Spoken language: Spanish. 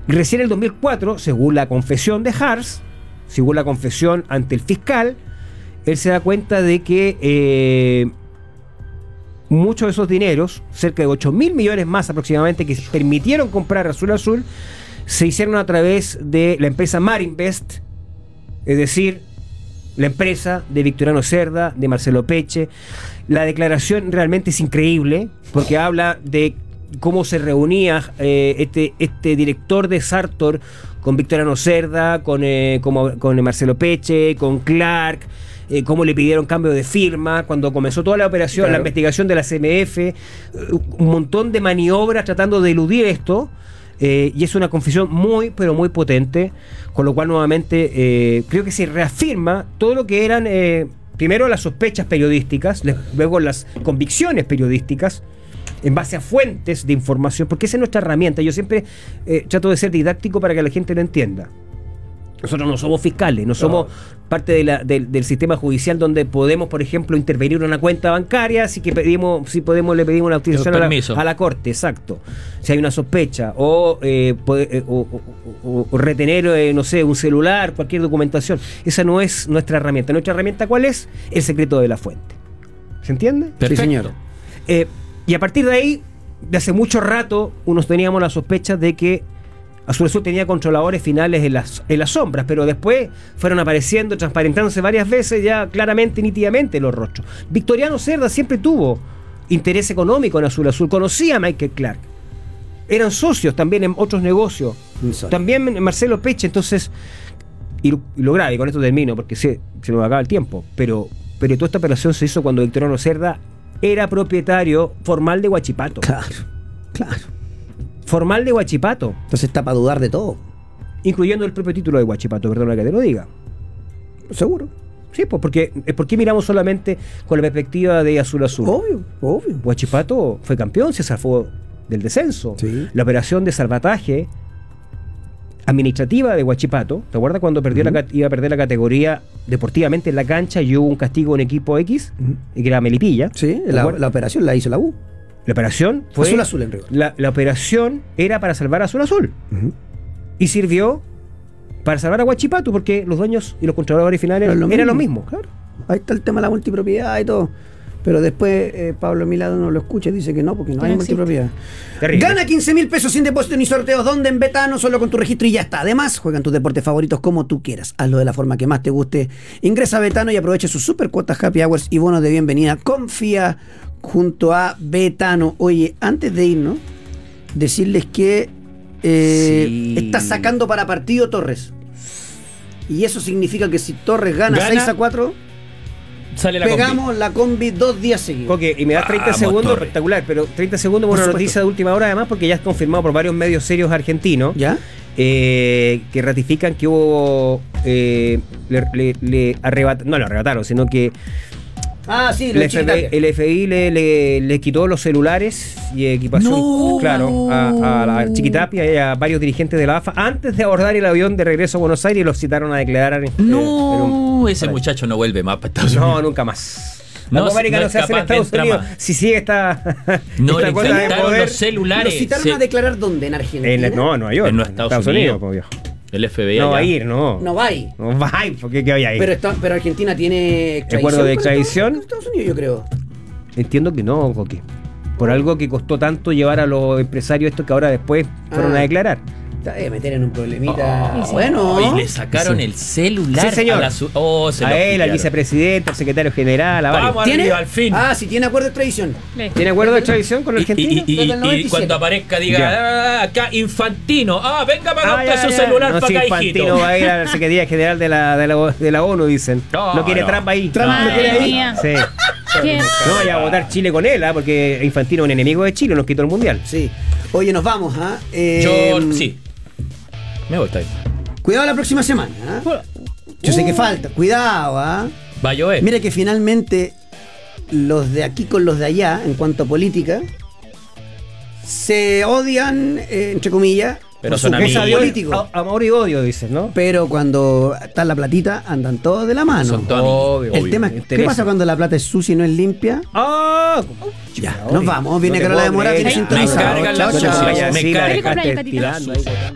Recién en el 2004, según la confesión de Hartz, según la confesión ante el fiscal, él se da cuenta de que muchos de esos dineros, cerca de 8.000 millones más aproximadamente, que permitieron comprar Azul Azul, se hicieron a través de la empresa Marinvest, es decir, la empresa de Victoriano Cerda, de Marcelo Peche. La declaración realmente es increíble, porque habla de cómo se reunía este director de Sartor con Victoriano Cerda, con Marcelo Peche, con Clark, cómo le pidieron cambio de firma cuando comenzó toda la operación, claro, la investigación de la CMF, un montón de maniobras tratando de eludir esto. Y es una confesión muy, pero muy potente, con lo cual nuevamente creo que se reafirma todo lo que eran primero las sospechas periodísticas, luego las convicciones periodísticas en base a fuentes de información, porque esa es nuestra herramienta. Yo siempre trato de ser didáctico para que la gente lo entienda. Nosotros no somos fiscales, no somos parte del sistema judicial donde podemos, por ejemplo, intervenir en una cuenta bancaria, le pedimos la autorización a la corte, exacto. Si hay una sospecha, o retener, no sé, un celular, cualquier documentación. Esa no es nuestra herramienta. ¿Nuestra herramienta cuál es? El secreto de la fuente. ¿Se entiende? Perfecto. Sí, señor. Y a partir de ahí, de hace mucho rato, teníamos la sospecha de que Azul Azul tenía controladores finales en las sombras, pero después fueron apareciendo, transparentándose varias veces ya claramente, nítidamente los rostros. Victoriano Cerda siempre tuvo interés económico en Azul Azul, conocía a Michael Clark, eran socios también en otros negocios, también Marcelo Peche. Entonces, y lo grave, y con esto termino porque se nos acaba el tiempo, pero toda esta operación se hizo cuando Victoriano Cerda era propietario formal de Huachipato. Claro. Formal de Huachipato. Entonces está para dudar de todo. Incluyendo el propio título de Huachipato, perdona que te lo diga. ¿Seguro? Sí, pues ¿por qué miramos solamente con la perspectiva de Azul Azul? Obvio. Huachipato fue campeón, se zafó del descenso. Sí. La operación de salvataje administrativa de Huachipato, ¿te acuerdas cuando iba a perder la categoría deportivamente en la cancha y hubo un castigo en equipo X, y que era Melipilla? Sí, la operación la hizo la U. La operación fue Azul Azul en rigor. La operación era para salvar a Azul Azul. Y sirvió para salvar a Huachipato, porque los dueños y los controladores finales eran los mismos. Claro. Ahí está el tema de la multipropiedad y todo. Pero después Pablo Milado no lo escucha y dice que no, porque no hay multipropiedad. Terrible. Gana 15.000 pesos sin depósito ni sorteos. ¿Dónde? En Betano, solo con tu registro y ya está. Además, juegan tus deportes favoritos como tú quieras. Hazlo de la forma que más te guste. Ingresa a Betano y aprovecha sus super cuotas, happy hours y bonos de bienvenida. Confía junto a Betano. Oye, antes de irnos, decirles que está sacando para partido Torres. Y eso significa que si Torres gana 6-4, sale la pegamos combi. La combi 2 días seguidos. Ok, y me das 30 segundos, Torres. Espectacular, pero 30 segundos por una noticia de última hora, además, porque ya es confirmado por varios medios serios argentinos. ¿Ya? Que ratifican que hubo no le arrebataron, sino que Sí, el FBI le quitó los celulares y equipación, claro, a la Chiquitapia y a varios dirigentes de la AFA antes de abordar el avión de regreso a Buenos Aires, y los citaron a declarar ese muchacho no vuelve más para Estados Unidos. No, nunca más. La No, Copa América no se hace en Estados Unidos. Si sigue esta le cosa de poder, los celulares. ¿Lo citaron a declarar dónde? ¿En Argentina? No, en Nueva York. En Estados Unidos, pues, viejo. El FBI no allá. va a ir, no. No va a ir. No va a ir, ¿por qué vaya a ir? Pero Argentina tiene extradición. ¿Acuerdo de extradición? Estados Unidos, yo creo. Entiendo que no, Coque. Por algo que costó tanto llevar a los empresarios estos que ahora después fueron a declarar. Meter en un problemita. Bueno. Y le sacaron el celular. Sí, señor. A él, al vicepresidente, al secretario general, a varios. Vamos arriba, al fin. Sí, tiene acuerdo de extradición. ¿Tiene acuerdo de extradición con Argentina? Y cuando aparezca diga, acá Infantino, venga para comprar su celular para acá, Infantino hijito. va a ir a la Secretaría General de la ONU, dicen. No quiere Trump ahí. Trump no quiere ahí. Sí. No vaya a votar Chile con él, porque Infantino es un enemigo de Chile, nos quitó el mundial. Sí. Oye, nos vamos, Yo, sí. Me voy, está ahí. Cuidado la próxima semana, Yo sé que falta. Cuidado, Va a llover. Mira que finalmente los de aquí con los de allá, en cuanto a política, se odian, entre comillas, pero por son su amigos. peso político. Amor y odio, dicen, ¿no? Pero cuando está la platita, andan todos de la mano. Son todos amigos. El tema es, ¿qué pasa cuando la plata es sucia y no es limpia? Ya, nos vamos. Viene Carola de Mora, viene sintonizado. Me cargan las sucias. Me cargan.